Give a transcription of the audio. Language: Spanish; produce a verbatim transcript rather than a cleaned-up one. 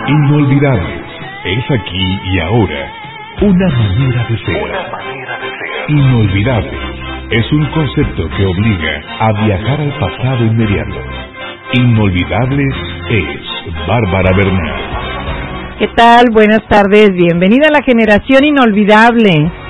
Inolvidables, es aquí y ahora, una manera de ser. Una manera de ser. Inolvidables, es un concepto que obliga a viajar al pasado inmediato. Inolvidables es Bárbara Bernal. ¿Qué tal? Buenas tardes, bienvenida a la generación inolvidable.